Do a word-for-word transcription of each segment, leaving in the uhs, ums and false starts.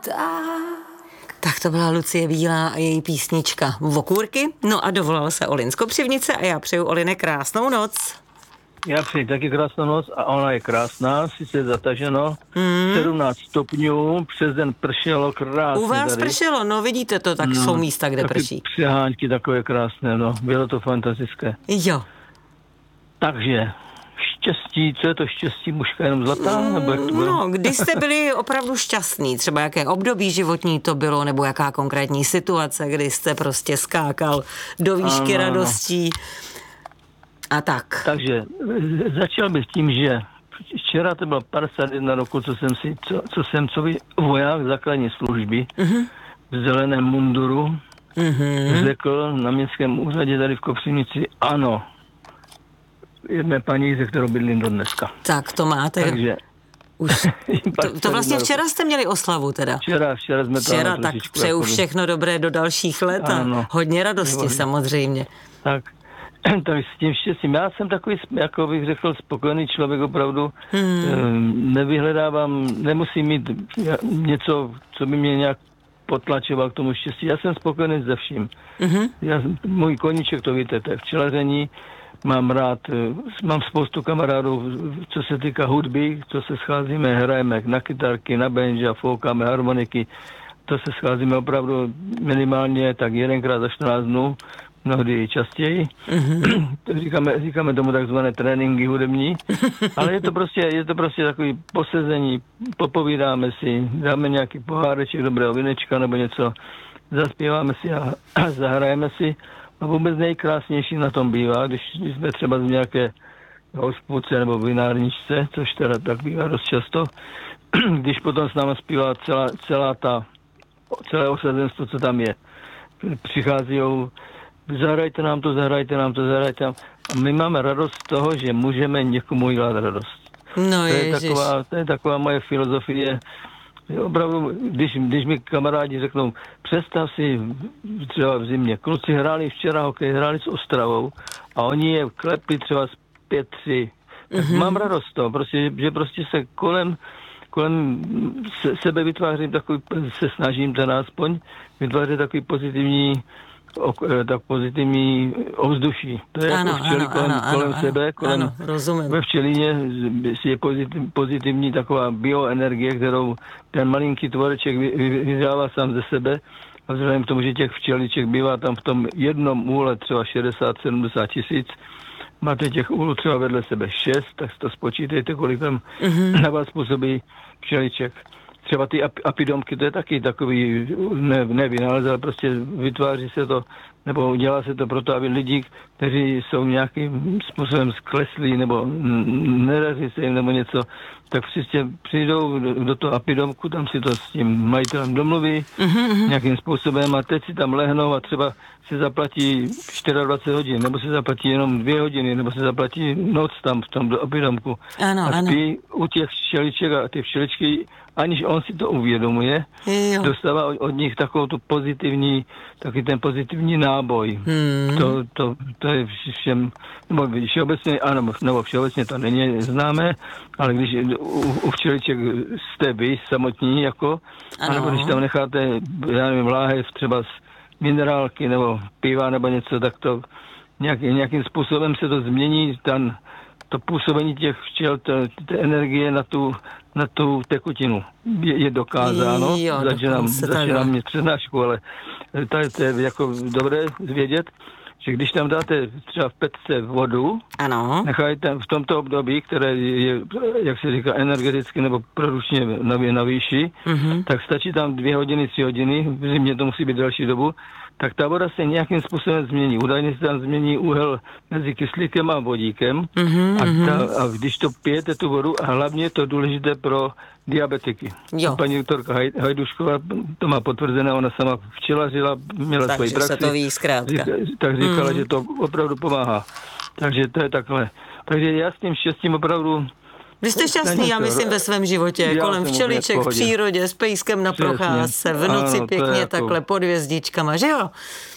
Tak to byla Lucie Bílá a její písnička Vokůrky. No a dovolala se Olin z Kopřivnice a já přeju Oline krásnou noc. Já přeji taky krásnou noc a ona je krásná, sice zataženo, mm. sedmnáct stupňů, přes den pršelo krásně. U vás tady. Pršelo, no vidíte to, tak no, jsou místa, kde prší. Přehánky takové krásné, no, bylo to fantastické. Jo. Takže štěstí, co je to štěstí, mužka jenom zlatá? Nebo jak to bylo? No, kdy jste byli opravdu šťastný, třeba jaké období životní to bylo, nebo jaká konkrétní situace, kdy jste prostě skákal do výšky ano, radostí a tak. Takže začal bych tím, že včera to bylo padesát jedna roku, co jsem si, co, co jsem co voják základní služby uh-huh. v zeleném munduru uh-huh. řekl na městském úřadě tady v Kopřivnici, ano, jedné paní, ze kterou bydlím do dneska. Tak to máte. Takže už. To, to vlastně včera jste měli oslavu teda. Včera, včera jsme to Včera, tak přeju jako všechno dobré do dalších let a ano. hodně radosti jo, samozřejmě. Tak, tak s tím štěstím. Já jsem takový, jako bych řekl, spokojený člověk opravdu. Hmm. Nevyhledávám, nemusím mít něco, co by mě nějak potlačoval k tomu štěstí. Já jsem spokojený ze vším. Hmm. Já, můj koníček, to víte, to je včelaření. Mám rád, mám spoustu kamarádů, co se týká hudby, co se scházíme, hrajeme na kytarky, na banjo, foukáme harmoniky, to se scházíme opravdu minimálně tak jedenkrát za čtrnáct dnů, mnohdy častěji. Mm-hmm. říkáme, říkáme tomu takzvané tréninky hudební, ale je to prostě, je to prostě takový posezení, popovídáme si, dáme nějaký poháreček dobrého vinečka nebo něco, zaspíváme si a, a zahrajeme si. A vůbec nejkrásnější na tom bývá, když jsme třeba z nějaké hospůdce nebo vinárničce, což teda tak bývá dost často, když potom s námi zpívá celá, celá ta, celé osazenstvo, co tam je. Přichází, zahrajte nám to, zahrajte nám to, zahrajte nám. A my máme radost z toho, že můžeme někomu dělat radost. No to, je taková, to je taková moje filozofie. Opravdu, když, když mi kamarádi řeknou, představ si třeba v zimě, kluci hráli včera hokej, hráli s Ostravou a oni je klepli třeba z pět tři. Mm-hmm. Mám radost to, prostě, že prostě se kolem, kolem se, sebe vytvářím takový, se snažím teda aspoň vytvářet takový pozitivní tak pozitivní ovzduší. To je ano, jako včely ano, kolem, ano, kolem ano, sebe, kolem, ano, rozumím. Ve včelině je pozitiv, pozitivní taková bioenergie, kterou ten malinký tvoreček vydává sám ze sebe a vzhledem k tomu, že těch včeliček bývá tam v tom jednom úle třeba šedesát sedmdesát tisíc, máte těch úlů třeba vedle sebe šest, tak to spočítejte, kolik tam mm-hmm. na vás působí včeliček. Třeba ty apidomky, to je taky takový, ne, ne vynález, ale prostě vytváří se to, nebo dělá se to proto, aby lidi, kteří jsou nějakým způsobem skleslí, nebo nedaří se jim, nebo něco, tak prostě přijdou do, do toho apidomku, tam si to s tím majitelem domluví mm-hmm. nějakým způsobem a teď si tam lehnou a třeba si zaplatí dvacet čtyři hodin, nebo si zaplatí jenom dvě hodiny, nebo si zaplatí noc tam v tom apidomku. Ano, a ano. ty u těch včeliček a ty včeličky, aniž on si to uvědomuje, jo. dostává od, od nich takovou tu pozitivní, taky ten pozitivní náboj. Hmm. To, to, to je všem, nebo všeobecně, ano, nebo všeobecně to není známé, ale když u, u včeliček jste vy samotní, jako, ano. anebo když tam necháte, já nevím, láhev třeba z minerálky nebo piva nebo něco, tak to nějaký, nějakým způsobem se to změní, ten, to působení těch včel, té energie na tu, na tu tekutinu je, je dokázáno. Jo, začínám, začínám mít přednášku, ale to je, to je jako dobré vědět, že když tam dáte třeba v petce vodu, ano. nechajte v tomto období, které je, jak se říká, energeticky nebo produkčně na, na výši, mm-hmm. tak stačí tam dvě hodiny, tři hodiny, v zimě to musí být delší dobu, tak ta voda se nějakým způsobem změní. Údajně se tam změní úhel mezi kyslíkem a vodíkem mm-hmm. a, ta, a když to pijete tu vodu, a hlavně je to důležité pro diabetiky. Jo. Paní doktorka Hajdušková to má potvrzené, ona sama včelařila, měla svoji praxi. Takže se to ví zkrátka. Říka, tak říkala, mm. že to opravdu pomáhá. Takže to je takhle. Takže já s tím štěstím opravdu... Vy jste šťastný, já myslím, ve svém životě, já kolem včeliček, v přírodě, s pejskem na procházce, v noci ano, pěkně jako... takhle pod hvězdičkama, že jo?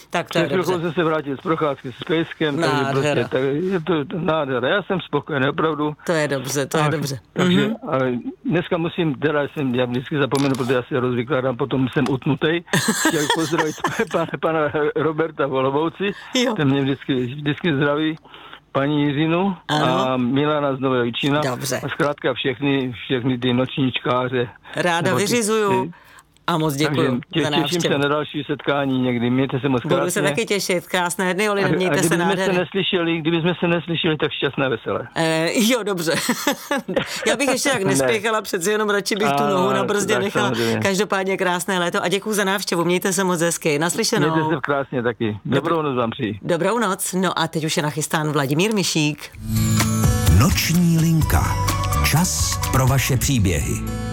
Tak to je dobře. jsem se vrátil z procházky s pejskem, takže prostě, tak je to nádhera. Já jsem spokojený, opravdu. To je dobře, to je Ach, dobře. Takže mm-hmm. ale dneska musím, teda jsem, já vždycky zapomenu, protože já si rozvykládám, potom jsem utnutej. Chtěl pozdravit pana, pana Roberta v Olomouci, ten mě vždycky, vždycky zdraví. Paní Jiřinu a Milana z Nového Jičína. Dobře. A zkrátka všechny, všechny ty nočníčkáře. Ráda vyřizuju. Ty, a moc děkuji tě, za návštěvu. Těším se na další setkání někdy. Mějte se moc krásně. Budu se taky těšit. Krásné dny, Oli, mějte se nádherně. Se neslyšeli, kdyby jsme se neslyšeli, tak šťastné, veselé. E, jo, dobře. Já bych ještě tak nespěchala, ne. přeci jenom radši bych a, tu nohu na brzdě nechala. Samozřejmě. Každopádně krásné léto a děkuji za návštěvu. Mějte se moc hezky. Naslyšenou. Mějte se krásně taky. Dobrou noc vám přeji. Dobrou noc. No a teď už je nachystán Vladimír Mišík. Noční linka. Čas pro vaše příběhy.